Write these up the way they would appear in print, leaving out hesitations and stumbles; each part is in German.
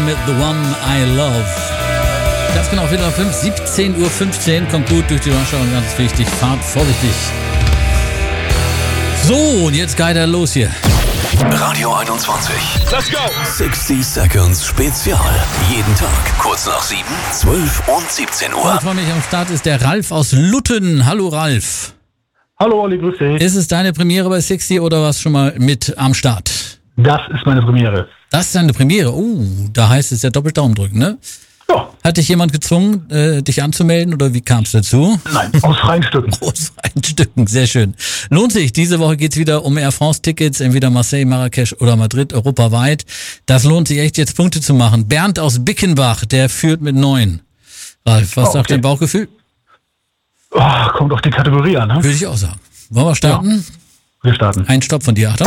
Sam mit The One I Love. Ganz genau, 4:05, 17:15 Uhr, kommt gut durch die Rush und ganz wichtig, fahrt vorsichtig. So, und jetzt geht er los hier. Radio 21. Let's go! 60 Seconds Spezial. Jeden Tag, kurz nach 7, 12 und 17 Uhr. Und vor mich am Start ist der Ralf aus Lutten. Hallo Ralf. Hallo Olli, grüß dich. Ist es deine Premiere bei 60 oder warst du schon mal mit am Start? Das ist meine Premiere. Das ist deine Premiere? Da heißt es ja doppelt Daumen drücken, ne? Ja. Hat dich jemand gezwungen, dich anzumelden oder wie kam es dazu? Nein, aus freien Stücken. Aus freien Stücken, sehr schön. Lohnt sich, diese Woche geht's wieder um Air France-Tickets, entweder Marseille, Marrakesch oder Madrid, europaweit. Das lohnt sich echt, jetzt Punkte zu machen. Bernd aus Bickenbach, der führt mit 9. Ralf, was sagt dein Bauchgefühl? Kommt auf die Kategorie an, ne? Würde ich auch sagen. Wollen wir starten? Ja, wir starten. Ein Stopp von dir, Achtung.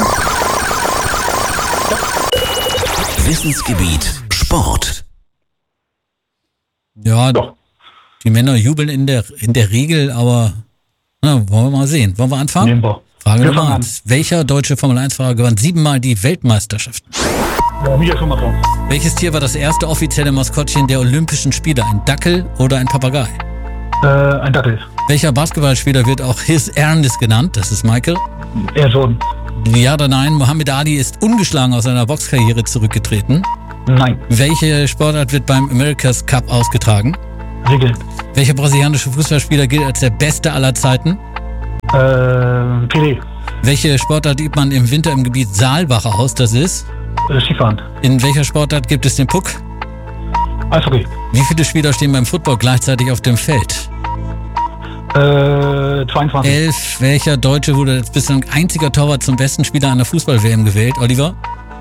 Wissensgebiet Sport. Ja, Doch. die Männer jubeln in der Regel, aber wollen wir mal sehen. Wollen wir anfangen? Nehmen wir. Frage Wir Nummer fangen 1. Welcher deutsche Formel-1-Fahrer gewann 7-mal die Weltmeisterschaften? Ja, Michael Schumacher. Welches Tier war das erste offizielle Maskottchen der Olympischen Spiele? Ein Dackel oder ein Papagei? Ein Dackel. Welcher Basketballspieler wird auch His Ernest genannt? Das ist Michael. Air Jordan. Ja oder nein? Muhammad Ali ist ungeschlagen aus seiner Boxkarriere zurückgetreten. Nein. Welche Sportart wird beim America's Cup ausgetragen? Regeln. Welcher brasilianische Fußballspieler gilt als der Beste aller Zeiten? Pelé. Welche Sportart übt man im Winter im Gebiet Saalbach aus? Das ist? Skifahren. In welcher Sportart gibt es den Puck? Eishockey. Wie viele Spieler stehen beim Football gleichzeitig auf dem Feld? 22. 11. Welcher Deutsche wurde als bislang einziger Torwart zum besten Spieler einer Fußball-WM gewählt? Oliver?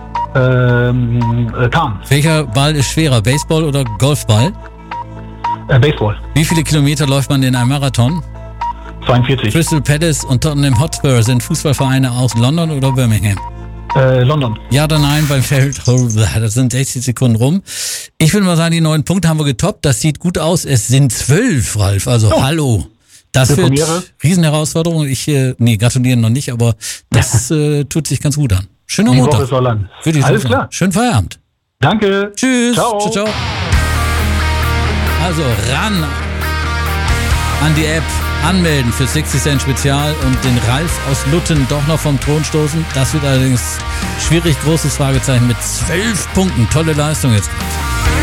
Kahn. Welcher Ball ist schwerer, Baseball oder Golfball? Baseball. Wie viele Kilometer läuft man in einem Marathon? 42. Crystal Palace und Tottenham Hotspur sind Fußballvereine aus London oder Birmingham? London. Ja oder nein beim Feld? Das sind 60 Sekunden rum. Ich würde mal sagen, die 9 Punkte haben wir getoppt. Das sieht gut aus. Es sind 12, Ralf. Also hallo. Das wird Riesenherausforderung. Gratulieren noch nicht, aber das tut sich ganz gut an. Schöner Die Montag. Woche soll lang. Alles klar. Schönen Feierabend. Danke. Tschüss. Ciao. Ciao, ciao. Also ran an die App, anmelden für 60 Cent Spezial und den Ralf aus Lutten doch noch vom Thron stoßen. Das wird allerdings schwierig, großes Fragezeichen mit 12 Punkten. Tolle Leistung jetzt.